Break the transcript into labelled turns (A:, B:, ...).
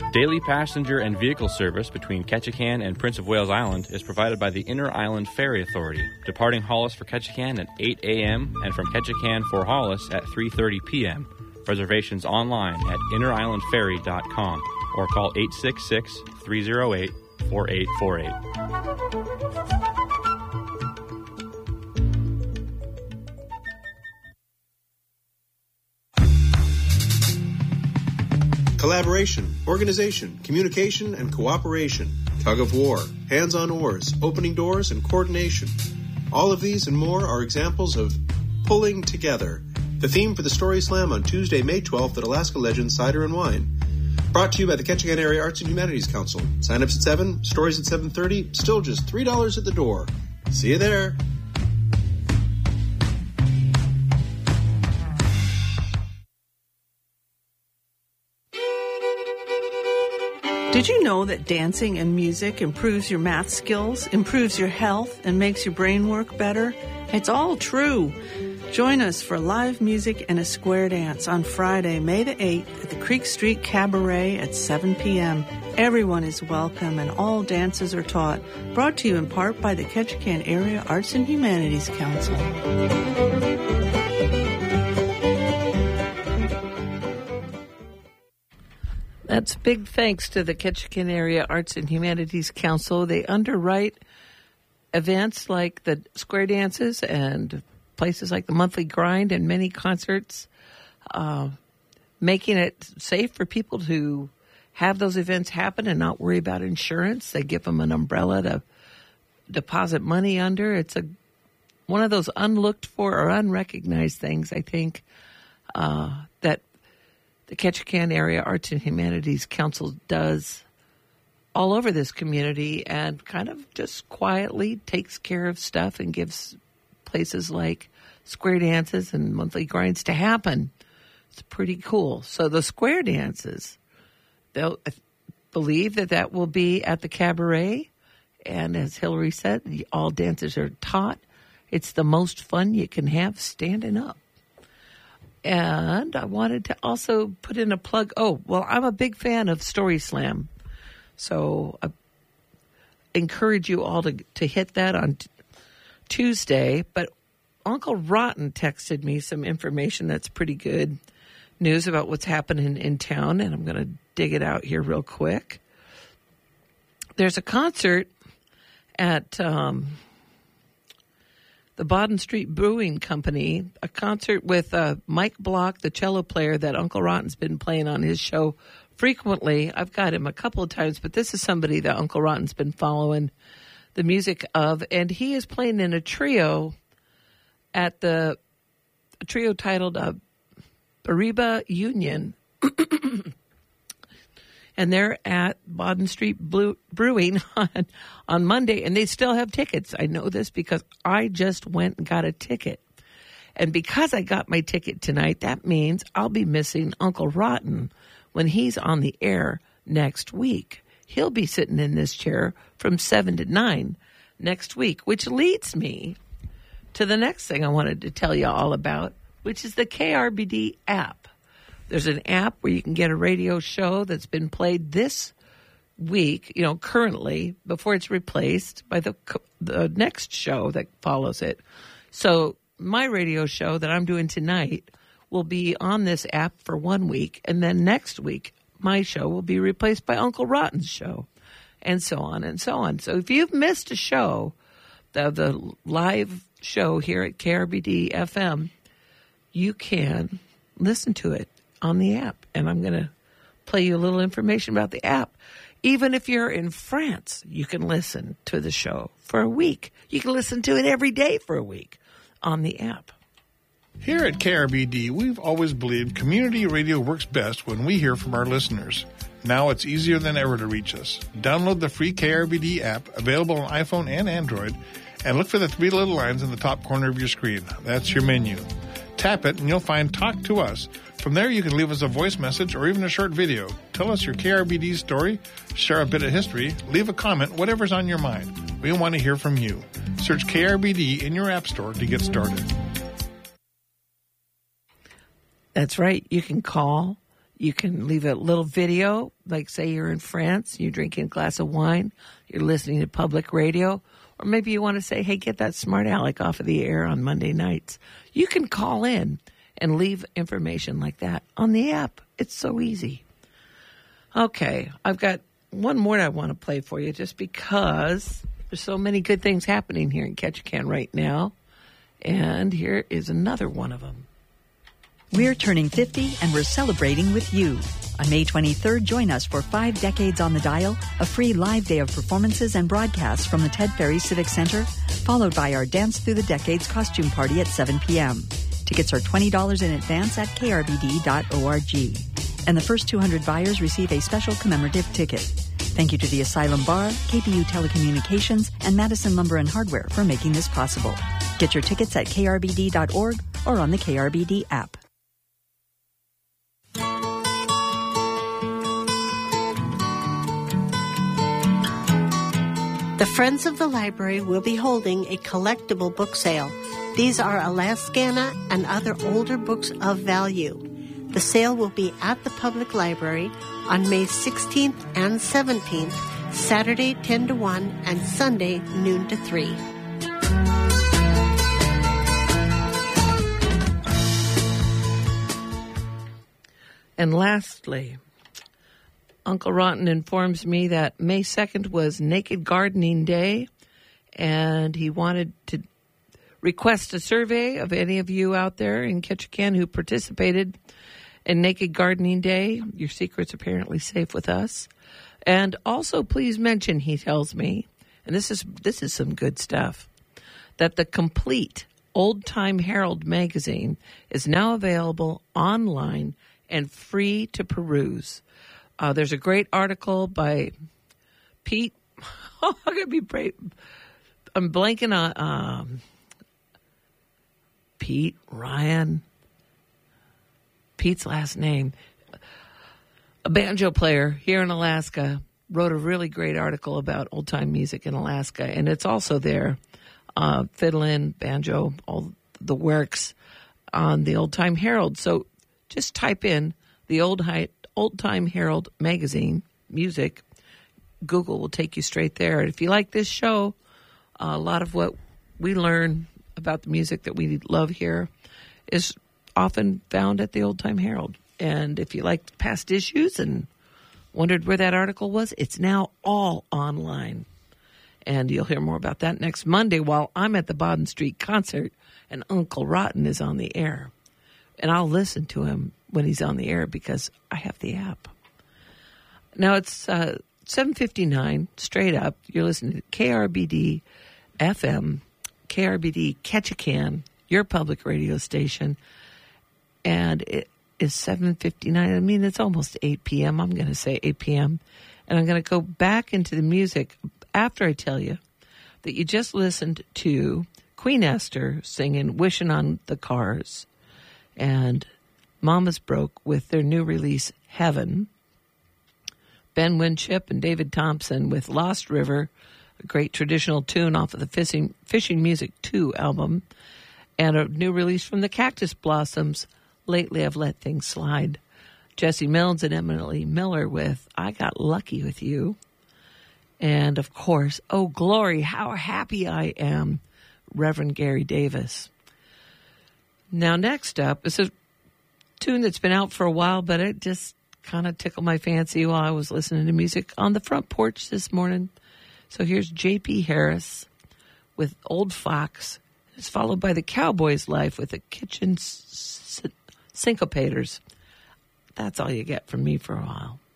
A: Daily passenger and vehicle service between Ketchikan and Prince of Wales Island is provided by the Inner Island Ferry Authority, departing Hollis for Ketchikan at 8 a.m. and from Ketchikan for Hollis at 3:30 p.m. Reservations online at innerislandferry.com or call 866-308-4848.
B: Collaboration, organization, communication, and cooperation, tug of war, hands-on oars, opening doors, and coordination. All of these and more are examples of pulling together. The theme for the Story Slam on Tuesday, May 12th at Alaska Legends Cider and Wine. Brought to you by the Ketchikan Area Arts and Humanities Council. Sign-ups at 7, stories at 7:30, still just $3 at the door. See you there.
C: Did you know that dancing and music improves your math skills, improves your health, and makes your brain work better? It's all true. Join us for live music and a square dance on Friday, May the 8th at the Creek Street Cabaret at 7 p.m. Everyone is welcome and all dances are taught. Brought to you in part by the Ketchikan Area Arts and Humanities Council. That's big thanks to the Ketchikan Area Arts and Humanities Council. They underwrite events like the square dances and places like the Monthly Grind and many concerts, making it safe for people to have those events happen and not worry about insurance. They give them an umbrella to deposit money under. It's one of those unlooked for or unrecognized things, I think, that the Ketchikan Area Arts and Humanities Council does all over this community and kind of just quietly takes care of stuff and gives places like square dances and monthly grinds to happen. It's pretty cool. So the square dances, they'll believe that will be at the cabaret. And as Hillary said, all dances are taught. It's the most fun you can have standing up. And I wanted to also put in a plug. Oh, well, I'm a big fan of Story Slam. So I encourage you all to hit that on Tuesday. But Uncle Rotten texted me some information that's pretty good news about what's happening in town. And I'm going to dig it out here real quick. There's a concert at the Baden Street Brewing Company, a concert with Mike Block, the cello player that Uncle Rotten's been playing on his show frequently. I've got him a couple of times, but this is somebody that Uncle Rotten's been following the music of, and he is playing in a trio at a trio titled Bariba Union. And they're at Baden Street Brewing on Monday, and they still have tickets. I know this because I just went and got a ticket. And because I got my ticket tonight, that means I'll be missing Uncle Rotten when he's on the air next week. He'll be sitting in this chair from 7 to 9 next week, which leads me to the next thing I wanted to tell you all about, which is the KRBD app. There's an app where you can get a radio show that's been played this week, currently, before it's replaced by the next show that follows it. So my radio show that I'm doing tonight will be on this app for 1 week, and then next week my show will be replaced by Uncle Rotten's show, and so on and so on. So if you've missed a show, the live show here at KRBD FM, you can listen to it on the app. And I'm going to play you a little information about the app. Even if you're in France, you can listen to the show for a week. You can listen to it every day for a week on the app.
D: Here at KRBD, we've always believed community radio works best when we hear from our listeners. Now it's easier than ever to reach us. Download the free KRBD app, available on iPhone and Android, and look for the 3 little lines in the top corner of your screen. That's your menu. Tap it and you'll find Talk to Us. From there, you can leave us a voice message or even a short video. Tell us your KRBD story, share a bit of history, leave a comment, whatever's on your mind. We want to hear from you. Search KRBD in your app store to get started.
C: That's right. You can call You can leave a little video, like say you're in France, you're drinking a glass of wine, you're listening to public radio, or maybe you want to say, hey, get that smart aleck off of the air on Monday nights. You can call in and leave information like that on the app. It's so easy. Okay, I've got one more I want to play for you just because there's so many good things happening here in Ketchikan right now. And here is another one of them.
E: We're turning 50 and we're celebrating with you. On May 23rd, join us for 5 Decades on the Dial, a free live day of performances and broadcasts from the Ted Ferry Civic Center, followed by our Dance Through the Decades costume party at 7 p.m. Tickets are $20 in advance at krbd.org. And the first 200 buyers receive a special commemorative ticket. Thank you to the Asylum Bar, KPU Telecommunications, and Madison Lumber and Hardware for making this possible. Get your tickets at krbd.org or on the KRBD app.
F: The Friends of the Library will be holding a collectible book sale. These are Alaskana and other older books of value. The sale will be at the Public Library on May 16th and 17th, Saturday 10 to 1 and Sunday noon to 3.
C: And lastly, Uncle Rotten informs me that May 2nd was Naked Gardening Day, and he wanted to request a survey of any of you out there in Ketchikan who participated in Naked Gardening Day. Your secret's apparently safe with us. And also, please mention, he tells me, and this is some good stuff, that the complete Old Time Herald magazine is now available online and free to peruse. There's a great article by Pete. I'm going to be brave. I'm blanking on Pete Ryan. Pete's last name. A banjo player here in Alaska wrote a really great article about old-time music in Alaska, and it's also there. Fiddlin', banjo, all the works on the Old Time Herald. So just type in the Old Time Herald magazine, music. Google will take you straight there. And if you like this show, a lot of what we learn about the music that we love here is often found at the Old Time Herald. And if you liked past issues and wondered where that article was, it's now all online. And you'll hear more about that next Monday while I'm at the Baden Street concert and Uncle Rotten is on the air. And I'll listen to him when he's on the air because I have the app. Now it's 7:59 straight up. You're listening to KRBD FM, KRBD Ketchikan, your public radio station. And it is 7:59. I mean, it's almost 8 p.m. I'm going to say 8 p.m. And I'm going to go back into the music after I tell you that you just listened to Queen Esther singing Wishing on the Cars and Mama's Broke with their new release, Heaven. Ben Winship and David Thompson with Lost River, a great traditional tune off of the Fishing Music 2 album, and a new release from the Cactus Blossoms, Lately I've Let Things Slide. Jesse Mills and Emily Miller with I Got Lucky With You. And, of course, Oh Glory, How Happy I Am, Reverend Gary Davis. Now, next up is a tune that's been out for a while, but it just kind of tickled my fancy while I was listening to music on the front porch this morning. So here's J.P. Harris with Old Fox. It's followed by the Cowboys' Life with the Kitchen Syncopators. That's all you get from me for a while.